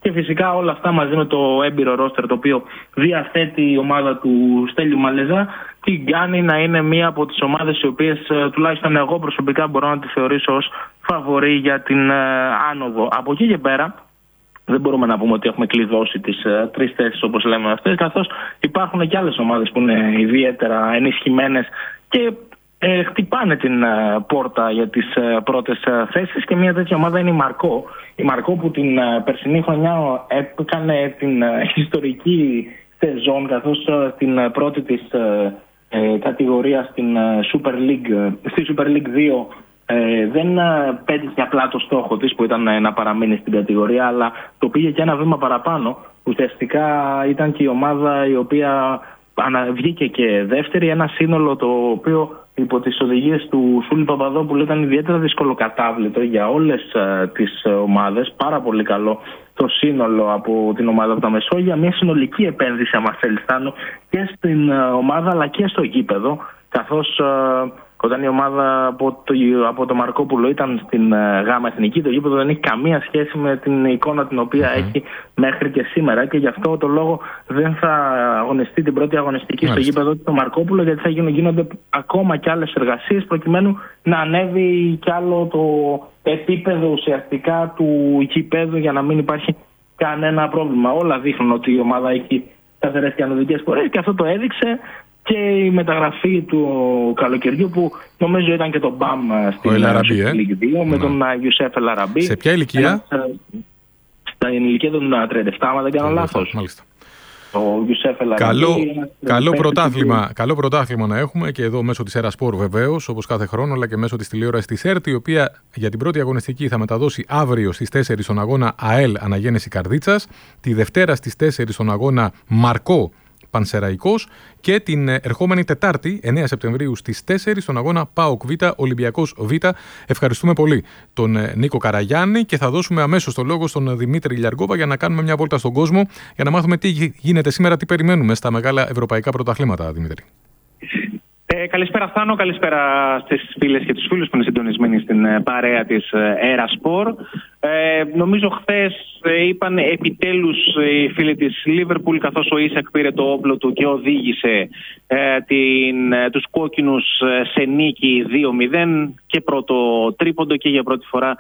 Και φυσικά όλα αυτά μαζί με το έμπειρο ρόστερ το οποίο διαθέτει η ομάδα του Στέλιου Μαλεζά την κάνει να είναι μία από τις ομάδες οι οποίες τουλάχιστον εγώ προσωπικά μπορώ να τη θεωρήσω ως φαβορί για την άνοδο. Από εκεί και πέρα δεν μπορούμε να πούμε ότι έχουμε κλειδώσει τις τρεις θέσεις όπως λέμε αυτές, καθώς υπάρχουν και άλλες ομάδες που είναι ιδιαίτερα ενισχυμένες και χτυπάνε την πόρτα για τις πρώτες θέσεις, και μια τέτοια ομάδα είναι η Μαρκό. Η Μαρκό που την περσινή χρονιά έκανε την ιστορική σεζόν, καθώς στην πρώτη της κατηγορία στη Super League 2 δεν πέτυχε απλά το στόχο της που ήταν να παραμείνει στην κατηγορία, αλλά το πήγε και ένα βήμα παραπάνω. Ουσιαστικά ήταν και η ομάδα η οποία βγήκε και δεύτερη, ένα σύνολο το οποίο υπό τις οδηγίες του Σούλη Παπαδόπουλου ήταν ιδιαίτερα δυσκολοκατάβλητο για όλες τις ομάδες. Πάρα πολύ καλό το σύνολο από την ομάδα από τα Μεσόγεια. Μια συνολική επένδυση, άμα θέλει, και στην ομάδα αλλά και στο γήπεδο, καθώς όταν η ομάδα από το Μαρκόπουλο ήταν στην Γάμα Εθνική, το γήπεδο δεν έχει καμία σχέση με την εικόνα την οποία έχει μέχρι και σήμερα, και γι' αυτό το λόγο δεν θα αγωνιστεί την πρώτη αγωνιστική στο γήπεδο του Μαρκόπουλο, γιατί θα γίνονται ακόμα κι άλλες εργασίες προκειμένου να ανέβει κι άλλο το επίπεδο ουσιαστικά του γήπεδου για να μην υπάρχει κανένα πρόβλημα. Όλα δείχνουν ότι η ομάδα έχει σταθερές και ανωδικές πορείες, και αυτό το έδειξε και η μεταγραφή του καλοκαιριού που νομίζω ήταν και το μπαμ στην League 2 με τον Γιουσέφ Ελαραμπή. Σε ποια ηλικία? Στην ηλικία των 37, αν δεν κάνω λάθος. Μάλιστα. Ο Γιουσέφ Ελαραμπή. Καλό πρωτάθλημα να έχουμε και εδώ μέσω της Ερασπορ βεβαίως, όπως κάθε χρόνο, αλλά και μέσω της τηλεόρασης της ΕΡΤ, η οποία για την πρώτη αγωνιστική θα μεταδώσει αύριο στις 4 τον αγώνα ΑΕΛ Αναγέννηση Καρδίτσας, τη Δευτέρα στις 4 τον αγώνα Μαρκό Πανσεραϊκός, και την ερχόμενη Τετάρτη, 9 Σεπτεμβρίου στις 4 στον αγώνα ΠΑΟΚ Β, Ολυμπιακός Β. Ευχαριστούμε πολύ τον Νίκο Καραγιάννη και θα δώσουμε αμέσως το λόγο στον Δημήτρη Λιαργόβα για να κάνουμε μια βόλτα στον κόσμο, για να μάθουμε τι γίνεται σήμερα, τι περιμένουμε στα μεγάλα ευρωπαϊκά πρωταθλήματα, Δημήτρη. Καλησπέρα Θάνο, καλησπέρα στις φίλες και τους φίλους που είναι συντονισμένοι στην παρέα της Ερασπορ. Νομίζω χθες είπαν επιτέλους οι φίλοι της Λίβερπουλ, καθώς ο Ίσακ πήρε το όπλο του και οδήγησε τους κόκκινους σε νίκη 2-0 και πρώτο τρίποντο, και για πρώτη φορά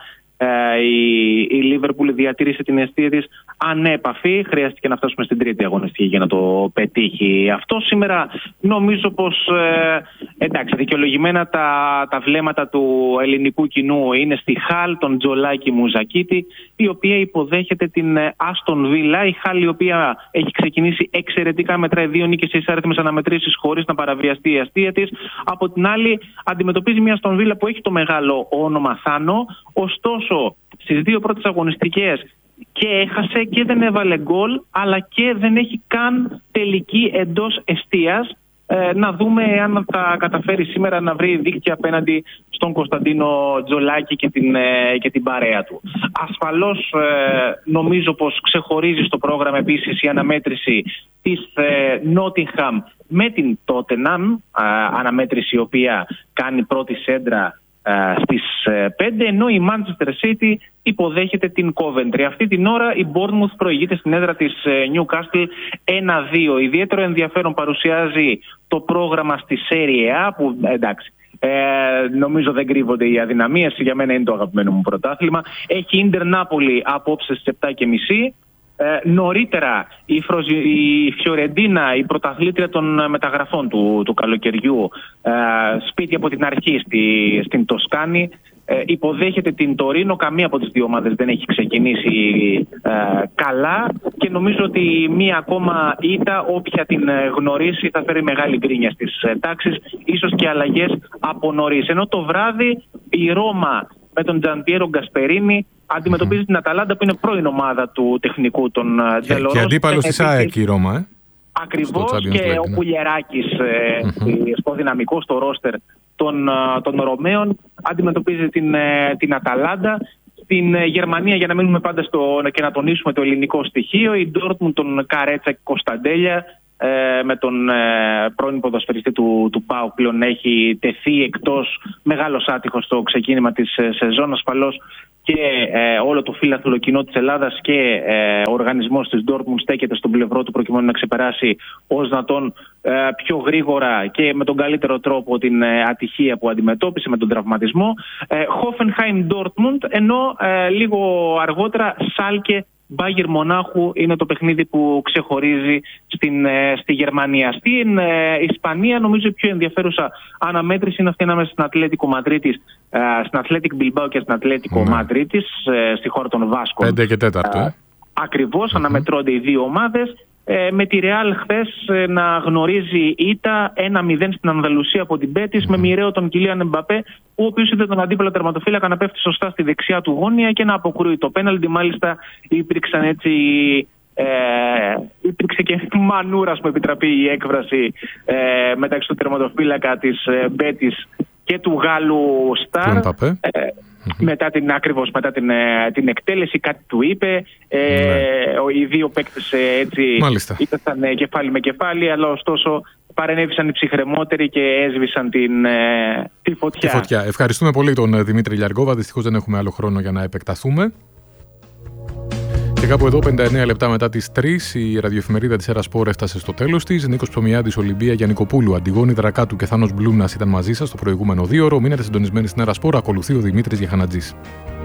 η Λίβερπουλ διατήρησε την αιστεία της ανέπαφη. Χρειάστηκε να φτάσουμε στην τρίτη αγωνιστική για να το πετύχει αυτό. Σήμερα νομίζω πως εντάξει, δικαιολογημένα τα βλέμματα του ελληνικού κοινού είναι στη Χαλ, τον Τζολάκη Μουζακίτη, η οποία υποδέχεται την Άστον Βίλα. Η Χαλ, η οποία έχει ξεκινήσει εξαιρετικά, μετράει 2 νίκες σε εισάριθμες αναμετρήσεις χωρίς να παραβιαστεί η αστεία της. Από την άλλη, αντιμετωπίζει μια Άστον Βίλα που έχει το μεγάλο όνομα Θάνο, ωστόσο στις 2 πρώτες αγωνιστικές και έχασε και δεν έβαλε γκολ, αλλά και δεν έχει καν τελική εντός εστίας. Να δούμε αν θα καταφέρει σήμερα να βρει δίκτυα απέναντι στον Κωνσταντίνο Τζολάκη και την παρέα του. Ασφαλώς νομίζω πως ξεχωρίζει στο πρόγραμμα επίσης η αναμέτρηση της Νότιγχαμ με την Τότεναμ, αναμέτρηση η οποία κάνει πρώτη σέντρα στις 5, ενώ η Manchester City υποδέχεται την Coventry. Αυτή την ώρα η Bournemouth προηγείται στην έδρα της Newcastle 1-2. Ιδιαίτερο ενδιαφέρον παρουσιάζει το πρόγραμμα στη Serie A, που εντάξει, νομίζω δεν κρύβονται οι αδυναμίες. Για μένα είναι το αγαπημένο μου πρωτάθλημα. Έχει Ίντερ Νάπολη απόψε στις 7.30. Νωρίτερα η Φιωρεντίνα, η πρωταθλήτρια των μεταγραφών του καλοκαιριού, σπίτι από την αρχή στην Τοσκάνη, υποδέχεται την Τωρίνο. Καμία από τις δύο ομάδες δεν έχει ξεκινήσει καλά και νομίζω ότι μία ακόμα ήττα, όποια την γνωρίσει, θα φέρει μεγάλη γκρίνια στις τάξεις, ίσως και αλλαγές από νωρίς. Ενώ το βράδυ η Ρώμα με τον Τζαντιέρο Γκασπερίνη αντιμετωπίζει την Αταλάντα, που είναι πρώην ομάδα του τεχνικού των Τζελορός. Και αντίπαλος της ΑΕΚ η Ρώμα, Ακριβώς, και ο Πουλιεράκης, στο δυναμικό, στο ρόστερ των Ρωμαίων, αντιμετωπίζει την Αταλάντα. Στην Γερμανία, για να μείνουμε πάντα και να τονίσουμε το ελληνικό στοιχείο, η Ντόρτμουντ, τον Καρέτσα και Κωνσταντέλια με τον πρώην ποδοσφαιριστή του ΠΑΟΚ πλέον έχει τεθεί εκτός, μεγάλος άτυχος στο ξεκίνημα της σεζόν. Ασφαλώς και όλο το φύλαθλο κοινό της Ελλάδας και ο οργανισμός της Dortmund στέκεται στον πλευρό του προκειμένου να ξεπεράσει ως δυνατόν πιο γρήγορα και με τον καλύτερο τρόπο την ατυχία που αντιμετώπισε με τον τραυματισμό. Hoffenheim Dortmund, ενώ λίγο αργότερα Σάλκε Μπάγερ Μονάχου είναι το παιχνίδι που ξεχωρίζει στη Γερμανία. Στην Ισπανία νομίζω η πιο ενδιαφέρουσα αναμέτρηση είναι αυτή ανάμεσα στην Ατλέτικο Μαδρίτης, στην Ατλέτικ Μπιλμπάου και στην Ατλέτικο Μαδρίτης, στη χώρα των Βάσκων. 5 και 4. Ακριβώς, αναμετρώνται οι δύο ομάδες. Με τη Ρεάλ χθες να γνωρίζει ήττα 1-0 στην Ανδαλουσία από την Μπέτις με μοιραίο τον Κιλίαν Εμπαπέ, ο οποίος είδε τον αντίπαλο τερματοφύλακα να πέφτει σωστά στη δεξιά του γωνία και να αποκρούει το πέναλτι. Μάλιστα υπήρξε και μανούρας, μου επιτραπεί η έκφραση, μεταξύ του τερματοφύλακα της Μπέτις και του Γάλλου Σταρ. Μετά την εκτέλεση κάτι του είπε. Οι δύο παίκτες έτσι ήταν κεφάλι με κεφάλι, αλλά ωστόσο παρενέβησαν οι ψυχρεμότεροι και έσβησαν τη φωτιά. Ευχαριστούμε πολύ τον Δημήτρη Λιαργόβα. Δυστυχώς δεν έχουμε άλλο χρόνο για να επεκταθούμε. Και κάπου εδώ, 59 λεπτά μετά τις 3, η ραδιοεφημερίδα της Ερασπόρ έφτασε στο τέλος της. Νίκος Ψωμιάδης, Ολυμπία Γιαννικοπούλου, Αντιγόνη Δρακάτου και Θάνος Μπλούνας ήταν μαζί σας το προηγούμενο 2ωρο. Μείνετε συντονισμένοι στην Ερασπόρ. Ακολουθεί ο Δημήτρης Γεχανατζής.